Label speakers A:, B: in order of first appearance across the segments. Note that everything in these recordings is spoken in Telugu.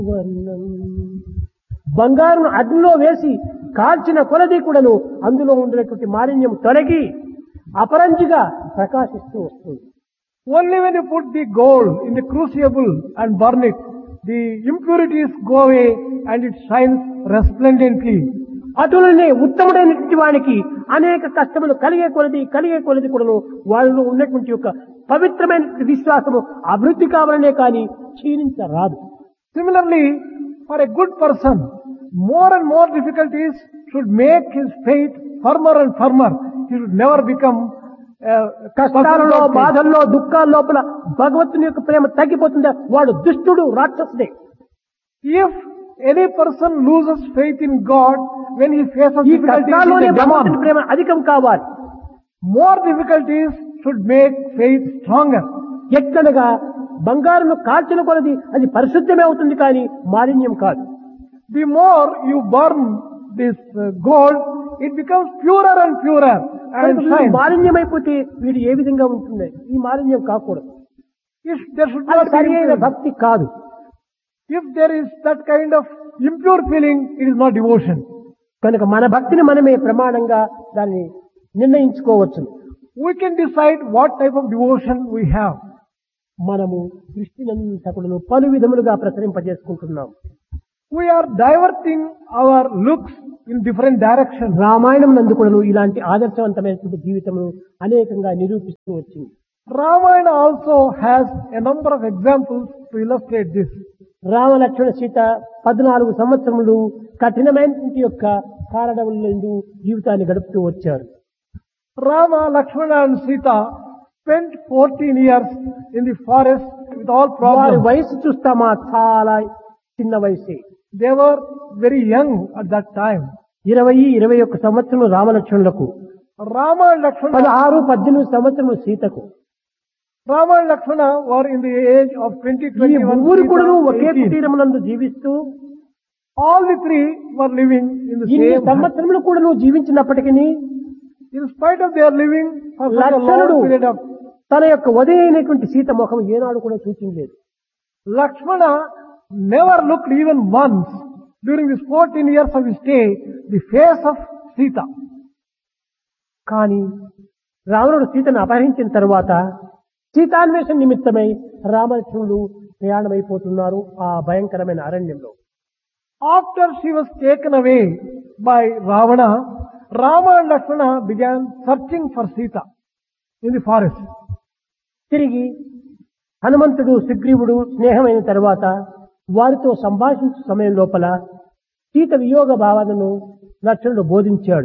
A: వర్ణం బంగారును అగ్నిలో వేసి కాల్చిన కొలది కూడాను అందులో ఉండేటువంటి మాలిన్యం తొలగి అపరంజిగా ప్రకాశిస్తూ వస్తుంది.
B: Only when you put the gold in the crucible and burn it, the impurities go away and it shines resplendently.
A: అటులనే ఉత్తముడైనటువంటి వానికి అనేక కష్టములు కలిగే కొలది కూడాను వాళ్ళలో ఉన్నటువంటి యొక్క పవిత్రమైన విశ్వాసము అభివృద్ధి కావాలనే కానీ క్షీణించరాదు.
B: Similarly, for a good person, more and more difficulties should make his faith firmer and firmer. He should never become
A: కష్టాలలో బాధల్లో దుఃఖాల లోపల భగవంతుని యొక్క ప్రేమ తగ్గిపోతుందా వాడు దుష్టుడు రాక్షసుడే.
B: If any person loses faith in God when he faces
A: ఈ
B: difficulties,
A: కష్టాల్లోనే
B: he is a
A: భగవంతుని
B: demon.
A: ప్రేమ అధికం కావాలి.
B: More difficulties should make faith stronger.
A: ఎక్కడగా బంగారును కాల్చిన కొలది అది పరిశుద్ధమే అవుతుంది కానీ మాలిన్యం కాదు.
B: The more you burn this gold, it becomes purer and purer and shines.
A: మాలిన్యం అయిపోతే వీడు ఏ విధంగా ఉంటుంది? ఈ మాలిన్యం కాకూడదు.
B: If there should
A: అది
B: not be
A: సరైన
B: impurity.
A: భక్తి కాదు.
B: If there is that kind of impure feeling, it is not devotion.
A: కనుక మన భక్తిని మనమే ప్రమాణంగా దాన్ని నిర్ణయించుకోవచ్చు.
B: We can decide what type of devotion we have.
A: మనము దృష్టినంతకులను పలు విధములుగా ప్రసరింపజేసుకుంటున్నాం.
B: We are diverting our looks in different directions.
A: Ramayanam నందు కూడాను ఇలాంటి ఆదర్శవంతమైనటువంటి జీవితము అనేకంగా నిరూపిస్తూ వచ్చింది.
B: Ramayana also has a number of examples to illustrate this.
A: Rama Lakshmana Sita 14 సంవత్సరములు కఠినమైనటువంటి యొక్క కారణములందు జీవితాన్ని గడుపుతూ వచ్చారు.
B: Rama, Lakshmana and Sita spent 14 years in the forest with all
A: వారి
B: problems.
A: వయసు చూస్తామా చాలా చిన్న వయసే.
B: They were very young at that time.
A: 20-21 సంవత్సరములు రామలక్ష్మణులకు,
B: Rama and Lakshmana,
A: 16-18 సంవత్సరములు సీతకు.
B: Rama and Lakshmana were in the age of 20,
A: ఈ
B: 21,
A: ముగ్గురు కూడా ఒకే
B: 18.
A: కుటీరమునందు జీవిస్తూ
B: All the three were living in the
A: ఇన్ని
B: same house.
A: సంవత్సరములు కూడా జీవించినప్పటికీ
B: In spite of their living for such a
A: లక్ష్మణుడు
B: long period of
A: తన యొక్క వధైనటువంటి సీత ముఖం ఏనాడు కూడా చూచించలేదు.
B: Lakshmana never looked even once during these 14 years of his stay the face of Sita.
A: కానీ రావణుడు సీతను అపహరించిన తరువాత సీతాన్వేషణ నిమిత్తమై రామలక్ష్మణుడు ప్రయాణమైపోతున్నారు ఆ భయంకరమైన అరణ్యంలో.
B: After she was taken away by Ravana, Rama and Lakshmana began searching for Sita in the forest.
A: తిరిగి హనుమంతుడు సుగ్రీవుడు స్నేహమైన తరువాత వారితో సంభాషించే సమయం లోపల సీత వియోగ భావనను లక్ష్మణుడు బోధించాడు.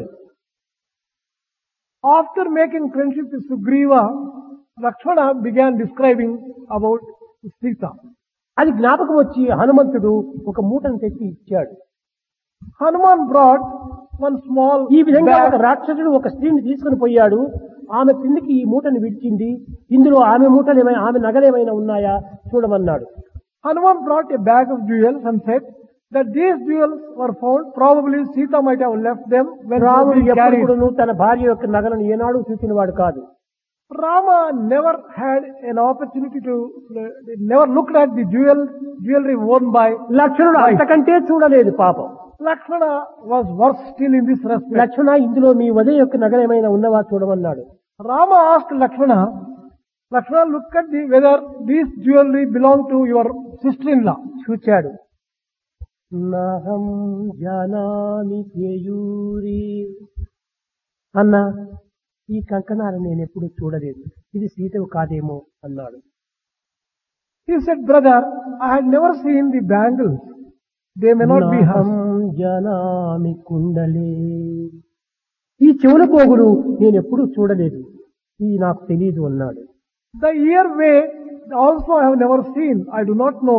B: After making friendship with Sugriva, Lakshmana began describing about Sita.
A: అది జ్ఞాపకం వచ్చి హనుమంతుడు ఒక మూటను తెచ్చి ఇచ్చాడు.
B: Hanuman brought one small
A: ఈ విధంగా
B: bag.
A: ఒక రాక్షసుడు ఒక స్త్రీని తీసుకుని పోయాడు. ఆమె కిందికి ఈ మూటను విడిచింది. ఇందులో ఆమె మూటలు ఏమైనా ఆమె నగలేమైనా ఉన్నాయా చూడమన్నాడు.
B: Hanuman brought a bag of jewels and said that these jewels were found. Probably Sita might have left them when
A: రాముడు
B: she carried.
A: ఎప్పుడు తన భార్య యొక్క నగలను ఏనాడు చూసినవాడు కాదు.
B: Rama never had an opportunity to, never looked at the jewelry worn by
A: లక్ష్మణుడు
B: wife.
A: అంతకంటే చూడలేదు పాపం.
B: Lakshmana was worse still in this respect.
A: లక్ష్మణ ఇందులో మీ వధ యొక్క నగలేమైనా ఉన్నవా చూడమన్నాడు.
B: Rama asked Lakshmana, look at whether these jewelry belong to your sister-in-law.
A: చూచాడు. నహం జానామి కేయూరి అన్న ఈ కంకణాలు నేను ఎప్పుడు చూడలేదు, ఇది సీతవు కాదేమో అన్నాడు.
B: He said, brother, I had never seen the bangles. They may not be
A: నహం
B: hers.
A: జానామి కుండలే, ఈ చెవుల పోగులు నేను ఎప్పుడు చూడలేదు, ఇది నాకు తెలియదు అన్నాడు.
B: The earway also I have never seen. I do not know